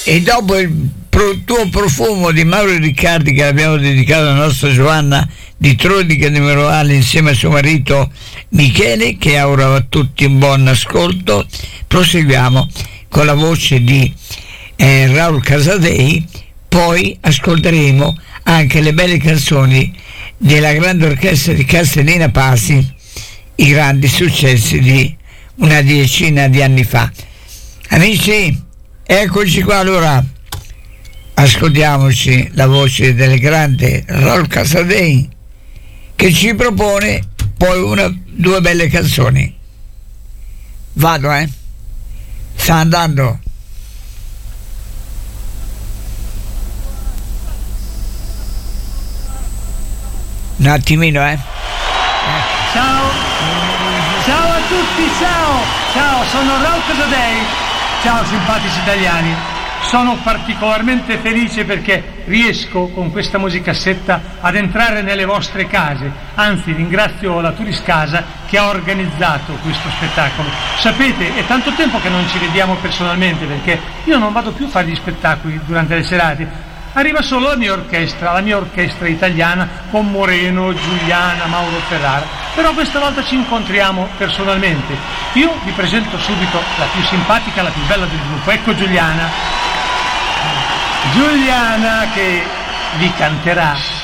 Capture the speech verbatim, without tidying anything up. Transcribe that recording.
E dopo il pro, tuo profumo di Mauro Riccardi, che abbiamo dedicato alla nostra Giovanna di Trodica di Merovale insieme a suo marito Michele, che augura a tutti un buon ascolto, proseguiamo con la voce di eh, Raul Casadei. Poi ascolteremo anche le belle canzoni della grande orchestra di Castellina Pasi, i grandi successi di una decina di anni fa. Amici, eccoci qua, allora ascoltiamoci la voce del grande Raul Casadei, che ci propone poi una, due belle canzoni. Vado, eh? Sta andando. Un attimino, eh? Ciao, ciao a tutti, ciao, ciao, sono Raul Casadei, ciao simpatici italiani. Sono particolarmente felice perché riesco con questa musicassetta ad entrare nelle vostre case, anzi ringrazio la Turis Casa che ha organizzato questo spettacolo. Sapete, è tanto tempo che non ci vediamo personalmente perché io non vado più a fare gli spettacoli durante le serate. Arriva solo la mia orchestra, la mia orchestra italiana con Moreno, Giuliana, Mauro Ferrara, però questa volta ci incontriamo personalmente. Io vi presento subito la più simpatica, la più bella del gruppo. Ecco Giuliana. Giuliana che vi canterà